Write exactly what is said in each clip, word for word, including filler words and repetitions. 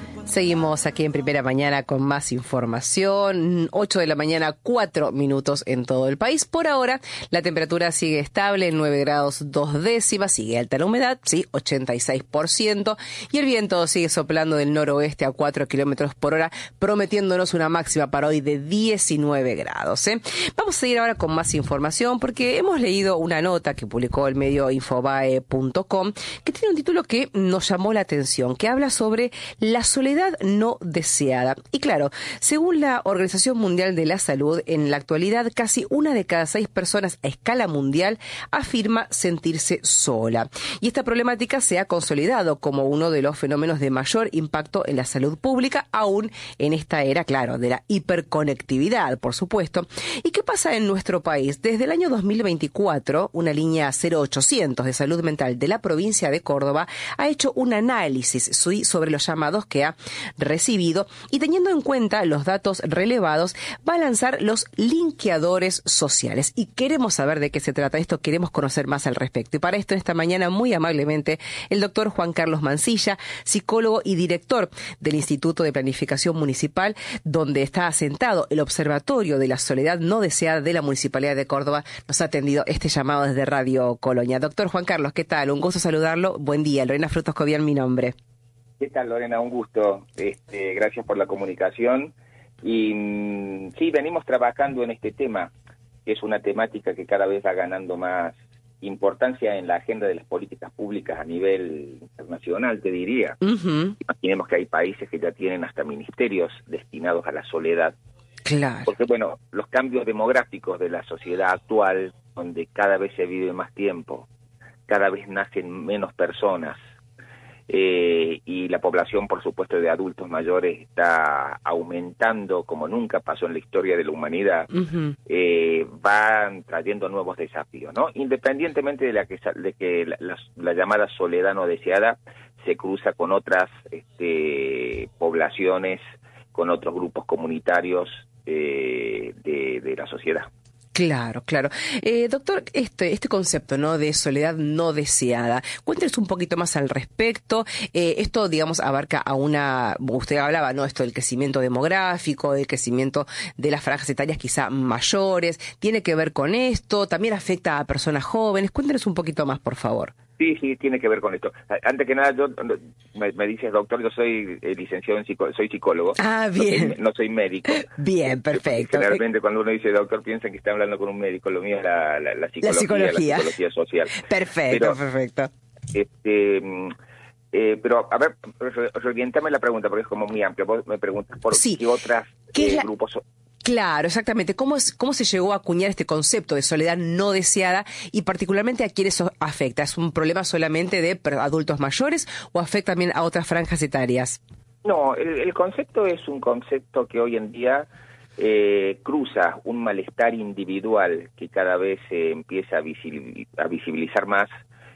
Seguimos aquí en Primera Mañana con más información. ocho de la mañana, cuatro minutos en todo el país. Por ahora, la temperatura sigue estable en nueve grados dos décimas. Sigue alta la humedad, sí, ochenta y seis por ciento. Y el viento sigue soplando del noroeste a cuatro kilómetros por hora, prometiéndonos una máxima para hoy de diecinueve grados. ¿eh? Vamos a seguir ahora con más información porque hemos leído una nota que publicó el medio infobae punto com que tiene un título que nos llamó la atención, que habla sobre la soledad no deseada. Y claro, según la Organización Mundial de la Salud, en la actualidad casi una de cada seis personas a escala mundial afirma sentirse sola. Y esta problemática se ha consolidado como uno de los fenómenos de mayor impacto en la salud pública, aún en esta era, claro, de la hiperconectividad, por supuesto. ¿Y qué pasa en nuestro país? Desde el año dos mil veinticuatro, una línea cero ochocientos de salud mental de la provincia de Córdoba ha hecho un análisis sobre los llamados que ha recibido y, teniendo en cuenta los datos relevados, va a lanzar los linkeadores sociales. Y queremos saber de qué se trata esto, queremos conocer más al respecto. Y para esto, esta mañana, muy amablemente, el doctor Juan Carlos Mancilla, psicólogo y director del Instituto de Planificación Municipal, donde está asentado el Observatorio de la Soledad No Deseada de la Municipalidad de Córdoba, nos ha atendido este llamado desde Radio Colonia. Doctor Juan Carlos, ¿qué tal? Un gusto saludarlo. Buen día. Lorena Frutos Cobian, mi nombre. ¿Qué tal, Lorena? Un gusto. Este, gracias por la comunicación. Y mmm, sí, venimos trabajando en este tema, que es una temática que cada vez va ganando más importancia en la agenda de las políticas públicas a nivel internacional, te diría. Uh-huh. Imaginemos que hay países que ya tienen hasta ministerios destinados a la soledad. Claro. Porque, bueno, los cambios demográficos de la sociedad actual, donde cada vez se vive más tiempo, cada vez nacen menos personas, Eh, y la población, por supuesto, de adultos mayores está aumentando como nunca pasó en la historia de la humanidad. Uh-huh. eh, van trayendo nuevos desafíos, ¿no? Independientemente de, la que, de que la, la, la llamada soledad no deseada se cruza con otras este, poblaciones, con otros grupos comunitarios eh, de, de la sociedad. Claro, claro. Eh, doctor, este este concepto, ¿no?, de soledad no deseada, cuéntenos un poquito más al respecto. Eh, esto, digamos, abarca a una, usted hablaba, ¿no?, esto del crecimiento demográfico, del crecimiento de las franjas etarias quizá mayores, ¿tiene que ver con esto? ¿También afecta a personas jóvenes? Cuéntenos un poquito más, por favor. Sí, sí, tiene que ver con esto. Antes que nada, yo me, me dices, doctor, yo soy eh, licenciado en psico, soy psicólogo. Ah, bien. No soy, no soy médico. Bien, perfecto. Generalmente cuando uno dice doctor piensan que está hablando con un médico. Lo mío es la, la, la, psicología, la psicología, la psicología social. Perfecto, pero, perfecto. Este, eh, pero, a ver, reorientame la pregunta porque es como muy amplia. Vos me preguntas por sí. qué otras ¿Qué eh, la... grupos... Claro, exactamente. ¿Cómo, es, ¿Cómo se llegó a acuñar este concepto de soledad no deseada y particularmente a quiénes afecta? ¿Es un problema solamente de adultos mayores o afecta también a otras franjas etarias? No, el, el concepto es un concepto que hoy en día eh, cruza un malestar individual que cada vez se eh, empieza a, visibil, a visibilizar más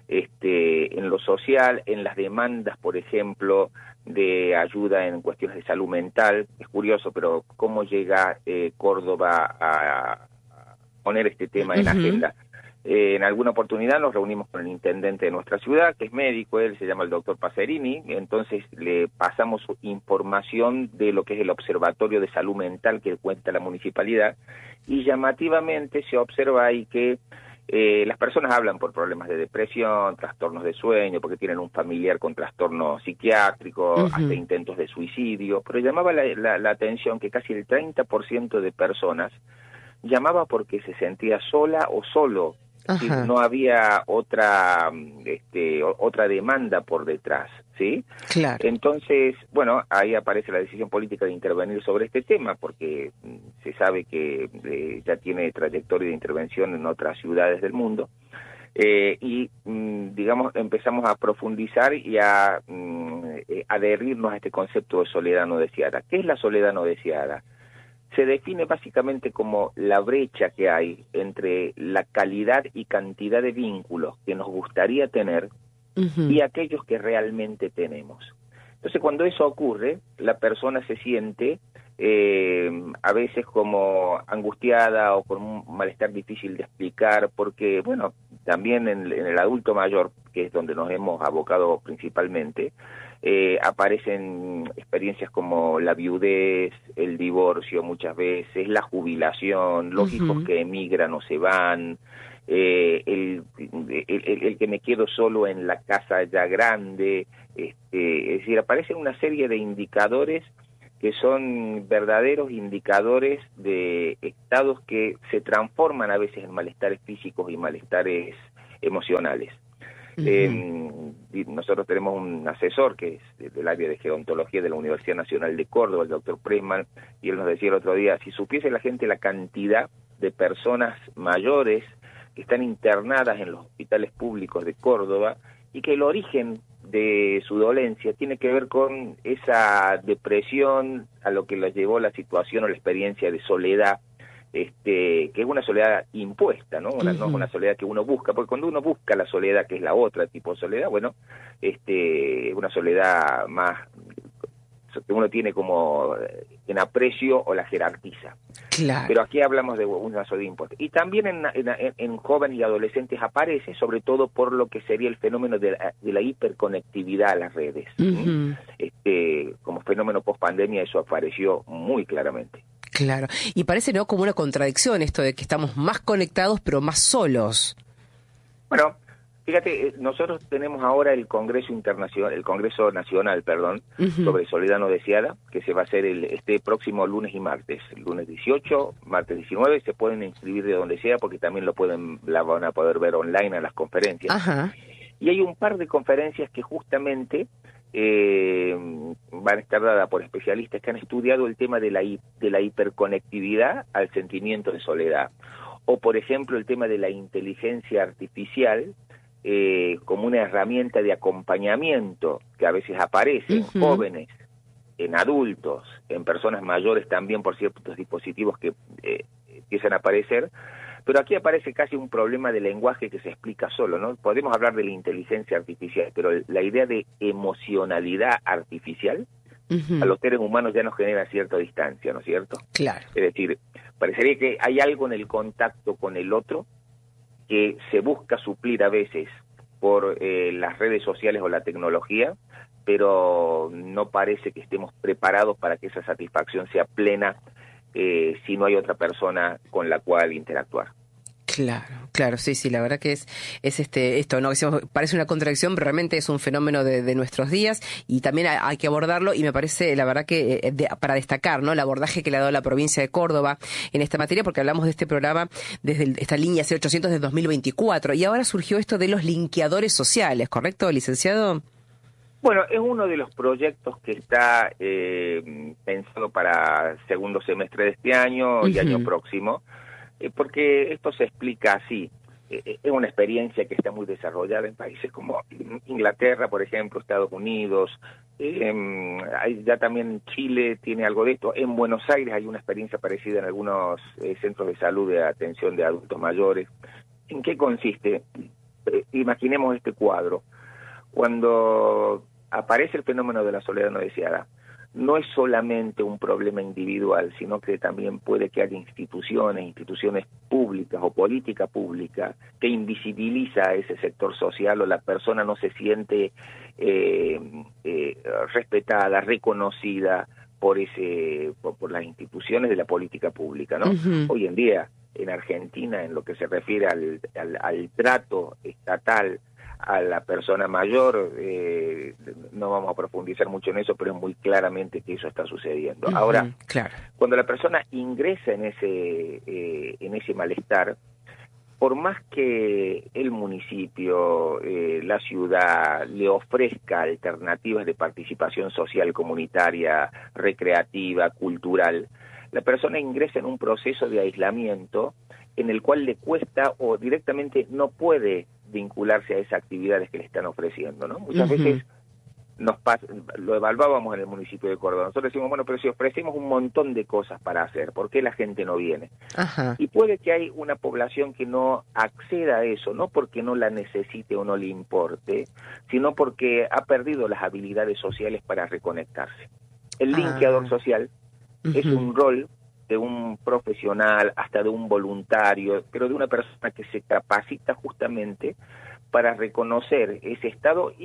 este, en lo social, en las demandas, por ejemplo, de ayuda en cuestiones de salud mental. Es curioso, pero cómo llega eh, Córdoba a, a poner este tema en uh-huh. agenda. Eh, en alguna oportunidad nos reunimos con el intendente de nuestra ciudad, que es médico, él se llama el doctor Pacerini, entonces le pasamos información de lo que es el Observatorio de Salud Mental que cuenta la municipalidad, y llamativamente se observa ahí que Eh, las personas hablan por problemas de depresión, trastornos de sueño, porque tienen un familiar con trastorno psiquiátrico, uh-huh. hasta intentos de suicidio, pero llamaba la, la, la atención que casi el treinta por ciento de personas llamaba porque se sentía sola o solo, uh-huh. no había otra, este, otra demanda por detrás, ¿sí? Claro. Entonces, bueno, ahí aparece la decisión política de intervenir sobre este tema, porque se sabe que eh, ya tiene trayectoria de intervención en otras ciudades del mundo, eh, y, mm, digamos, empezamos a profundizar y a mm, eh, adherirnos a este concepto de soledad no deseada. ¿Qué es la soledad no deseada? Se define básicamente como la brecha que hay entre la calidad y cantidad de vínculos que nos gustaría tener uh-huh. y aquellos que realmente tenemos. Entonces, cuando eso ocurre, la persona se siente eh, a veces como angustiada o con un malestar difícil de explicar, porque, bueno, también en, en el adulto mayor, que es donde nos hemos abocado principalmente, eh, aparecen experiencias como la viudez, el divorcio muchas veces, la jubilación, los uh-huh. hijos que emigran o se van, eh, el, el, el, el que me quedo solo en la casa ya grande, este, es decir, aparecen una serie de indicadores que son verdaderos indicadores de estados que se transforman a veces en malestares físicos y malestares emocionales. Uh-huh. Eh, nosotros tenemos un asesor que es del área de gerontología de la Universidad Nacional de Córdoba, el doctor Pressman, y él nos decía el otro día, si supiese la gente la cantidad de personas mayores que están internadas en los hospitales públicos de Córdoba y que el origen de su dolencia tiene que ver con esa depresión a lo que los llevó la situación o la experiencia de soledad, este, que es una soledad impuesta, ¿no? Una, uh-huh. no es una soledad que uno busca, porque cuando uno busca la soledad, que es la otra tipo de soledad, bueno, este, una soledad más que uno tiene como en aprecio o la jerarquiza. Claro. Pero aquí hablamos de una soledad impuesta. Y también en, en, en jóvenes y adolescentes aparece, sobre todo por lo que sería el fenómeno de la, de la hiperconectividad a las redes. Uh-huh. Este, como fenómeno post-pandemia eso apareció muy claramente. Claro, y parece no como una contradicción esto de que estamos más conectados pero más solos. Bueno, fíjate, nosotros tenemos ahora el Congreso Internacional, el Congreso Nacional, perdón, uh-huh. sobre soledad no deseada, que se va a hacer el, este próximo lunes y martes, el lunes dieciocho, martes diecinueve, se pueden inscribir de donde sea porque también lo pueden, la van a poder ver online en las conferencias. Ajá. Y hay un par de conferencias que justamente eh, van a estar dadas por especialistas que han estudiado el tema de la, de la hiperconectividad al sentimiento de soledad. O, por ejemplo, el tema de la inteligencia artificial, Eh, como una herramienta de acompañamiento que a veces aparece en uh-huh. jóvenes, en adultos, en personas mayores también por ciertos dispositivos que eh, empiezan a aparecer, pero aquí aparece casi un problema de lenguaje que se explica solo, ¿no? Podemos hablar de la inteligencia artificial, pero la idea de emocionalidad artificial uh-huh. a los seres humanos ya nos genera cierta distancia, ¿no es cierto? Claro. Es decir, parecería que hay algo en el contacto con el otro que se busca suplir a veces por eh, las redes sociales o la tecnología, pero no parece que estemos preparados para que esa satisfacción sea plena eh, si no hay otra persona con la cual interactuar. Claro, claro, sí, sí, la verdad que es, es este, esto, ¿no? Decimos, parece una contradicción, pero realmente es un fenómeno de, de nuestros días y también hay, hay que abordarlo y me parece, la verdad que, eh, de, para destacar, ¿no? El abordaje que le ha dado la provincia de Córdoba en esta materia, porque hablamos de este programa desde el, esta línea cero ochocientos de dos mil veinticuatro y ahora surgió esto de los linkeadores sociales, ¿correcto, licenciado? Bueno, es uno de los proyectos que está eh, pensado para segundo semestre de este año uh-huh. y año próximo, eh, porque esto se explica así. Eh, es una experiencia que está muy desarrollada en países como Inglaterra, por ejemplo, Estados Unidos, eh, hay, ya también Chile tiene algo de esto. En Buenos Aires hay una experiencia parecida en algunos eh, centros de salud de atención de adultos mayores. ¿En qué consiste? Eh, imaginemos este cuadro. Cuando aparece el fenómeno de la soledad no deseada, no es solamente un problema individual, sino que también puede que haya instituciones, instituciones públicas o política pública que invisibiliza a ese sector social o la persona no se siente eh, eh, respetada, reconocida por ese por, por las instituciones de la política pública, ¿no? Uh-huh. Hoy en día, en Argentina, en lo que se refiere al, al, al trato estatal a la persona mayor, eh, no vamos a profundizar mucho en eso, pero es muy claramente que eso está sucediendo. Uh-huh, Ahora, claro. Cuando la persona ingresa en ese eh, en ese malestar, por más que el municipio, eh, la ciudad le ofrezca alternativas de participación social, comunitaria, recreativa, cultural, la persona ingresa en un proceso de aislamiento en el cual le cuesta o directamente no puede vincularse a esas actividades que le están ofreciendo, ¿no? Muchas uh-huh. veces nos pasa, lo evaluábamos en el municipio de Córdoba. Nosotros decimos, bueno, pero si ofrecemos un montón de cosas para hacer, ¿por qué la gente no viene? Ajá. Y puede que hay una población que no acceda a eso, no porque no la necesite o no le importe, sino porque ha perdido las habilidades sociales para reconectarse. El ah. linkeador social uh-huh. es un rol de un profesional, hasta de un voluntario, pero de una persona que se capacita justamente para reconocer ese estado y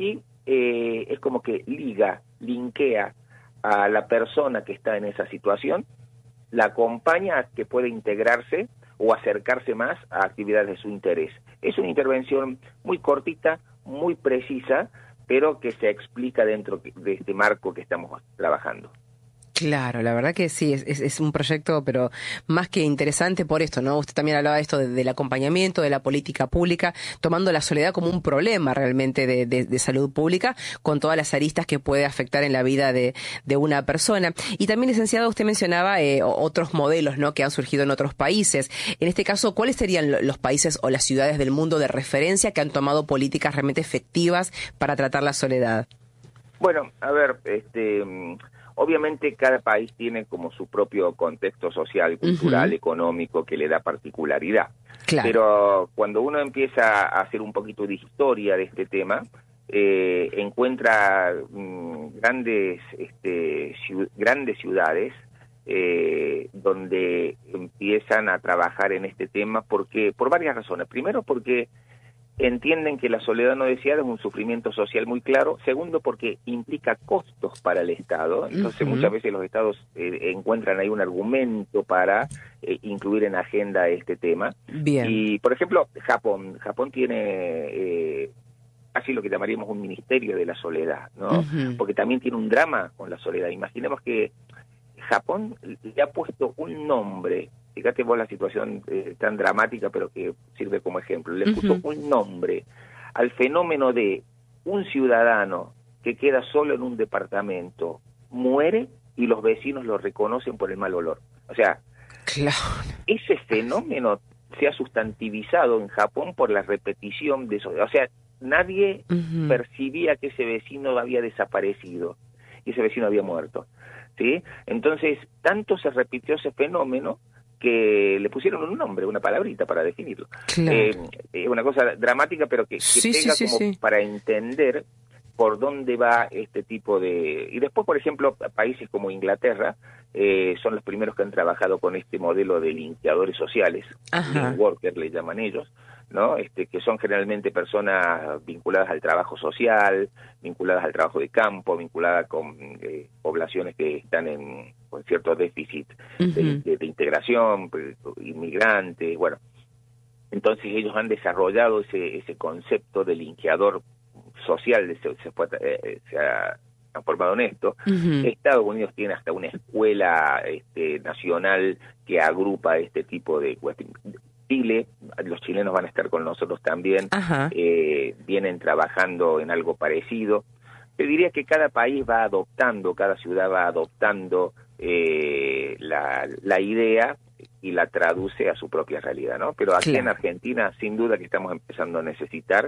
eh, es como que liga, linkea a la persona que está en esa situación, la acompaña a que pueda integrarse o acercarse más a actividades de su interés. Es una intervención muy cortita, muy precisa, pero que se explica dentro de este marco que estamos trabajando. Claro, la verdad que sí, es, es, es un proyecto, pero más que interesante por esto, ¿no? Usted también hablaba de esto de, del acompañamiento, de la política pública, tomando la soledad como un problema realmente de, de, de salud pública, con todas las aristas que puede afectar en la vida de, de una persona. Y también, licenciado, usted mencionaba eh, otros modelos, ¿no?, que han surgido en otros países. En este caso, ¿cuáles serían los países o las ciudades del mundo de referencia que han tomado políticas realmente efectivas para tratar la soledad? Bueno, a ver, este... obviamente cada país tiene como su propio contexto social, cultural, uh-huh. económico, que le da particularidad. Claro. Pero cuando uno empieza a hacer un poquito de historia de este tema, eh, encuentra mmm, grandes, este, ciu- grandes ciudades eh, donde empiezan a trabajar en este tema porque por varias razones. Primero, porque entienden que la soledad no deseada es un sufrimiento social muy claro. Segundo, porque implica costos para el Estado. Entonces, uh-huh. muchas veces los Estados eh, encuentran ahí un argumento para eh, incluir en agenda este tema. Bien. Y, por ejemplo, Japón. Japón tiene eh, casi lo que llamaríamos un ministerio de la soledad, ¿no? Uh-huh. Porque también tiene un drama con la soledad. Imaginemos que Japón le ha puesto un nombre. Fíjate vos la situación eh, tan dramática, pero que sirve como ejemplo. Le puso uh-huh. un nombre al fenómeno de un ciudadano que queda solo en un departamento, muere y los vecinos lo reconocen por el mal olor. O sea, claro. ese fenómeno se ha sustantivizado en Japón por la repetición de eso. O sea, nadie uh-huh. percibía que ese vecino había desaparecido y ese vecino había muerto, ¿sí? Entonces, tanto se repitió ese fenómeno que le pusieron un nombre, una palabrita para definirlo. Claro. Eh, es una cosa dramática, pero que, que sí, pega sí, sí, como sí. para entender por dónde va este tipo de... Y después, por ejemplo, países como Inglaterra eh, son los primeros que han trabajado con este modelo de linkeadores sociales, link worker le llaman ellos, ¿no? Este, que son generalmente personas vinculadas al trabajo social, vinculadas al trabajo de campo, vinculadas con eh, poblaciones que están en con cierto déficit uh-huh. de, de, de integración, inmigrantes, bueno. Entonces ellos han desarrollado ese, ese concepto de linkeador social, se, se, fue, eh, se ha transformado en esto. Uh-huh. Estados Unidos tiene hasta una escuela este, nacional que agrupa este tipo de cuestiones. Chile, los chilenos van a estar con nosotros también, eh, vienen trabajando en algo parecido. Te diría que cada país va adoptando, cada ciudad va adoptando eh, la, la idea y la traduce a su propia realidad, ¿no? Pero aquí claro. en Argentina, sin duda que estamos empezando a necesitar,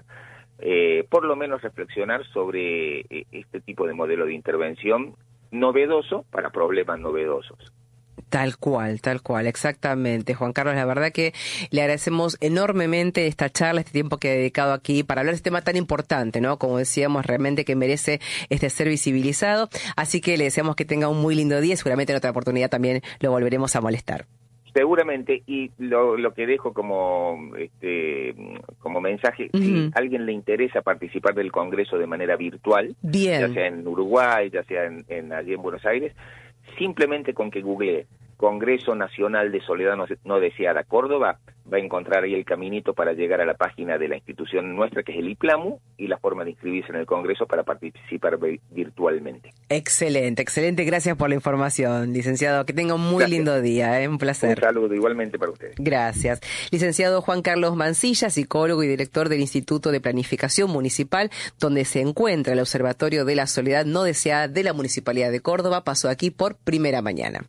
eh, por lo menos reflexionar sobre eh, este tipo de modelo de intervención novedoso para problemas novedosos. Tal cual, tal cual, exactamente. Juan Carlos, la verdad que le agradecemos enormemente esta charla, este tiempo que ha dedicado aquí para hablar de este tema tan importante, ¿no? Como decíamos, realmente que merece este ser visibilizado. Así que le deseamos que tenga un muy lindo día y seguramente en otra oportunidad también lo volveremos a molestar. Seguramente, y lo, lo que dejo como este como mensaje, uh-huh. si a alguien le interesa participar del Congreso de manera virtual, Bien. ya sea en Uruguay, ya sea en, en allí en Buenos Aires, simplemente con que googlee Congreso Nacional de Soledad No, no Deseada Córdoba, va a encontrar ahí el caminito para llegar a la página de la institución nuestra, que es el IPLAMU, y la forma de inscribirse en el Congreso para participar virtualmente. Excelente, excelente. Gracias por la información, licenciado. Que tenga un muy Gracias. lindo día, ¿eh? Un placer. Un saludo igualmente para ustedes. Gracias. Licenciado Juan Carlos Mancilla, psicólogo y director del Instituto de Planificación Municipal, donde se encuentra el Observatorio de la Soledad No Deseada de la Municipalidad de Córdoba, pasó aquí por Primera Mañana.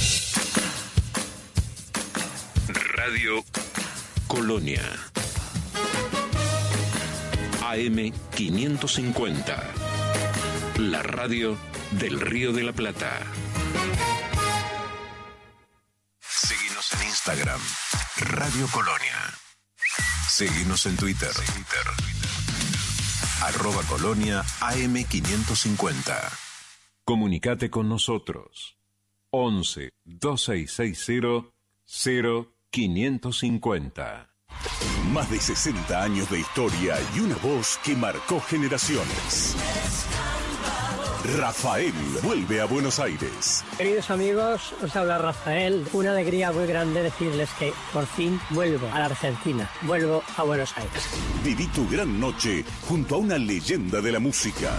Radio Colonia A M quinientos cincuenta, la radio del Río de la Plata. Seguinos en Instagram, Radio Colonia. Seguinos en Twitter, Twitter. arroba Colonia A M quinientos cincuenta. Comunicate con nosotros. once, dos seis seis cero, cero quinientos cincuenta. Más de sesenta años de historia y una voz que marcó generaciones. Rafael vuelve a Buenos Aires. Queridos amigos, os habla Rafael. Una alegría muy grande decirles que por fin vuelvo a la Argentina. Vuelvo a Buenos Aires. Viví tu gran noche junto a una leyenda de la música.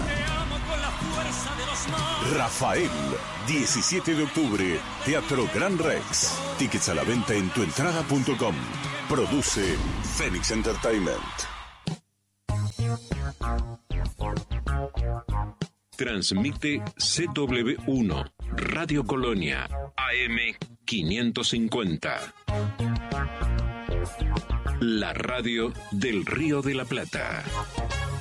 Rafael, diecisiete de octubre, Teatro Gran Rex. Tickets a la venta en tuentrada punto com. Produce Phoenix Entertainment. Transmite C W uno, Radio Colonia, A M quinientos cincuenta. La radio del Río de la Plata.